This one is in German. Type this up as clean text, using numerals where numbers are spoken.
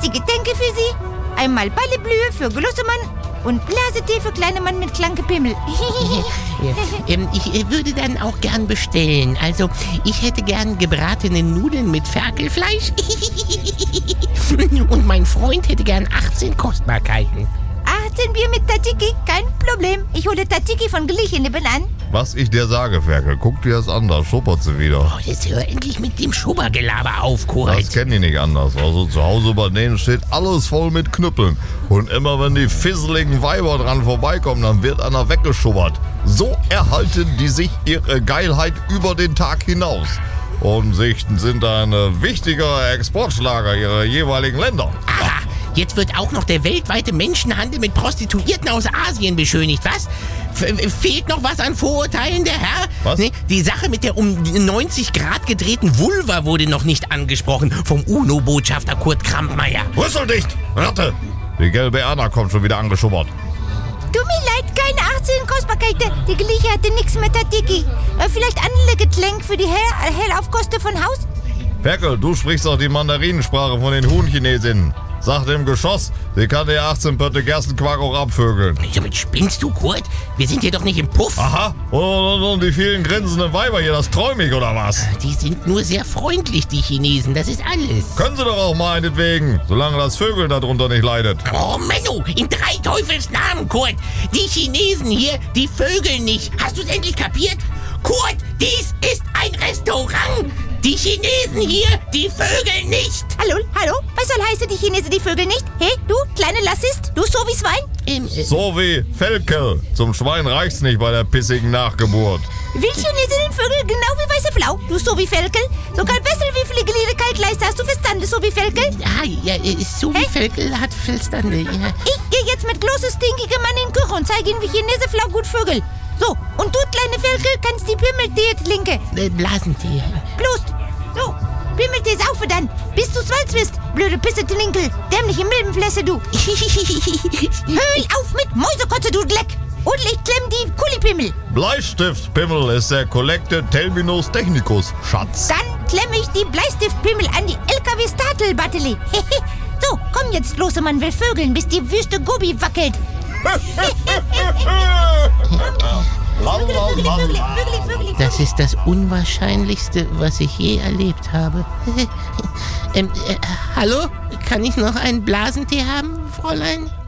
die Getränke für Sie. Einmal Balleblühe für Glossemann und Blasetee für kleine Mann mit klanke Pimmel. Ich würde dann auch gern bestellen. Also, ich hätte gern gebratene Nudeln mit Ferkelfleisch. Und mein Freund hätte gern 18 Kostbarkeiten. 18 Bier mit Tzatziki, kein Problem. Ich hole Tzatziki von Gliche nebenan. Was ich dir sage, Ferkel, guck dir das an, da schuppert sie wieder. Oh, jetzt hör endlich mit dem Schubbergelaber auf, Kurt. Das kennen die nicht anders. Also zu Hause bei denen steht alles voll mit Knüppeln. Und immer wenn die fisseligen Weiber dran vorbeikommen, dann wird einer weggeschubbert. So erhalten die sich ihre Geilheit über den Tag hinaus. Und sind ein wichtiger Exportschlager ihrer jeweiligen Länder. Aha, jetzt wird auch noch der weltweite Menschenhandel mit Prostituierten aus Asien beschönigt, was? Fehlt noch was an Vorurteilen, der Herr? Was? Nee, die Sache mit der um 90 Grad gedrehten Vulva wurde noch nicht angesprochen vom UNO-Botschafter Kurt Krampmeier. Rüsseldicht, Ratte! Die gelbe Erna kommt schon wieder angeschubbert. Tut mir leid, keine 18 Kostbarkeiten. Die Gliche hatte nix mit Tzatziki. Vielleicht andere Getränk für die Hellaufkoste von Haus? Ferkel, du sprichst doch die Mandarinensprache von den Huhnchinesinnen. Sag dem Geschoss, sie kann dir 18 Pötte Gerstenquark auch abvögeln. Damit spinnst du, Kurt? Wir sind hier doch nicht im Puff. Aha, und die vielen grinsenden Weiber hier, das träum ich oder was? Die sind nur sehr freundlich, die Chinesen, das ist alles. Können sie doch auch meinetwegen, solange das Vögeln darunter nicht leidet. Oh, Menno, in 3 Teufels Namen, Kurt. Die Chinesen hier, die vögeln nicht. Hast du es endlich kapiert? Kurt, dies ist ein Restaurant. Die Chinesen hier, die vögeln nicht. Hallo? Was soll heißen, die Chinesen, die Vögel nicht? Hey, du, kleine Lassist, du so wie Schwein? So wie Felkel. Zum Schwein reicht's nicht bei der pissigen Nachgeburt. Will Chinesen den Vögel genau wie weiße Flau? Du so wie Felkel? Sogar besser wie viele Glieder Kaltleiste, hast du verstanden, so wie Felkel? Ja, so wie Felkel hat verstanden, ja. Ich gehe jetzt mit großes stinkige Mann in die Küche und zeige ihm, wie Chinesen Flau gut Vögel. So, und du, kleine Felkel, kannst die Pimmeltee trinken. Blasentee. Prost. So, Pimmeltee saufe dann, bis du schwarz bist, blöde Pisse-Trinkel, dämliche Milbenflässe, du. Höhl auf mit Mäusekotze, du Dreck. Und ich klemm die Kulipimmel. Bleistiftpimmel ist der Collected Terminus Technicus, Schatz. Dann klemm ich die Bleistiftpimmel an die LKW-Startel-Batterie. So, komm jetzt, Glossemann will vögeln, bis die Wüste Gobi wackelt. Das ist das Unwahrscheinlichste, was ich je erlebt habe. Hallo? Kann ich noch einen Blasentee haben, Fräulein?